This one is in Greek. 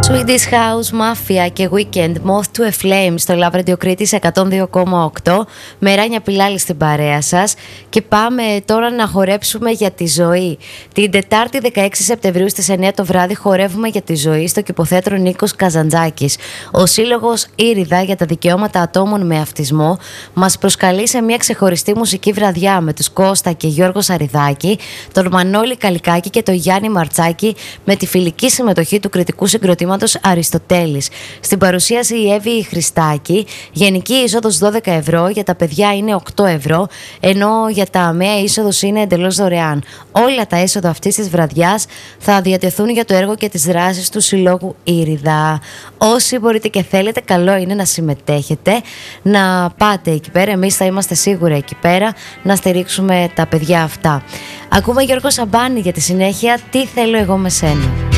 Swedish House Mafia και Weekend, Moth to a Flame στο Love Radio Κρήτης 102,8. Με Ράνια Πιλάλη στην παρέα σας. Και πάμε τώρα να χορέψουμε για τη ζωή. Την Τετάρτη 16 Σεπτεμβρίου στις 9 το βράδυ χορεύουμε για τη ζωή στο Κηποθέατρο Νίκος Καζαντζάκης. Ο Σύλλογος Ήριδα για τα Δικαιώματα Ατόμων με Αυτισμό μας προσκαλεί σε μια ξεχωριστή μουσική βραδιά με τους Κώστα και Γιώργο Σαριδάκη, τον Μανώλη Καλικάκη και τον Γιάννη Μαρτσάκη, με τη φιλική συμμετοχή του κριτικού συγκροτήματος Αριστοτέλης. Στην παρουσίαση η Εύη Χριστάκη. Γενική είσοδος 12 ευρώ, για τα παιδιά είναι 8 ευρώ, ενώ για τα αμαία είσοδος είναι εντελώς δωρεάν. Όλα τα έσοδα αυτής της βραδιάς θα διατεθούν για το έργο και τις δράσεις του Συλλόγου Ήριδα. Όσοι μπορείτε και θέλετε, καλό είναι να συμμετέχετε, να πάτε εκεί πέρα. Εμείς θα είμαστε σίγουρα εκεί πέρα να στηρίξουμε τα παιδιά αυτά. Ακούμε Γιώργο Σαμπάνη για τη συνέχεια. Τι θέλω εγώ με σένα.